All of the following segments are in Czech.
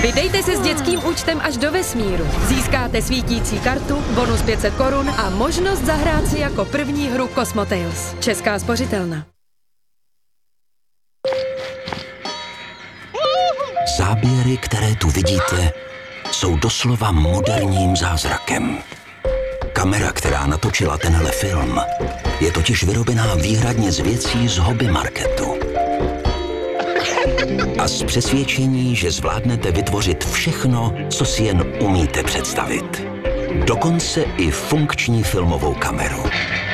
Vydejte se s dětským účtem až do vesmíru. Získáte svítící kartu, bonus 500 korun a možnost zahrát si jako první hru Cosmotales. Česká spořitelna. Záběry, které tu vidíte, jsou doslova moderním zázrakem. Kamera, která natočila tenhle film, je totiž vyrobená výhradně z věcí z hobby marketu. A z přesvědčení, že zvládnete vytvořit všechno, co si jen umíte představit. Dokonce i funkční filmovou kameru.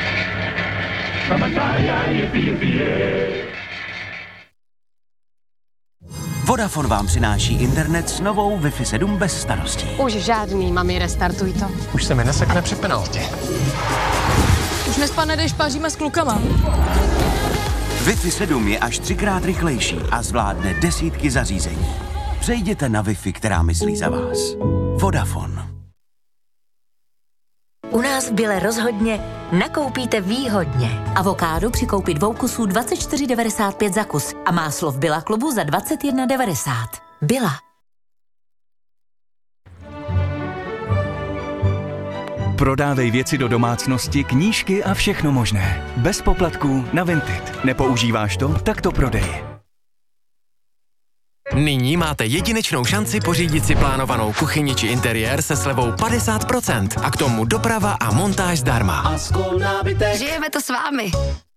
Vodafone vám přináší internet s novou Wi-Fi 7 bez starostí. Už žádný, mami, restartuj to. Už se mi nesekne při penaltě. Už nespadne, když paříme s klukama. Wi-Fi 7 je až 3krát rychlejší a zvládne desítky zařízení. Přejděte na Wi-Fi, která myslí za vás. Vodafone. U nás v Bile rozhodně nakoupíte výhodně. Avokádo při koupi 2 kusů 24,95 za kus a máslo v Billa klubu za 21,90. Billa. Prodávej věci do domácnosti, knížky a všechno možné. Bez poplatků na Vinted. Nepoužíváš to? Tak to prodej. Nyní máte jedinečnou šanci pořídit si plánovanou kuchyni či interiér se slevou 50% a k tomu doprava a montáž zdarma. Žijeme to s vámi.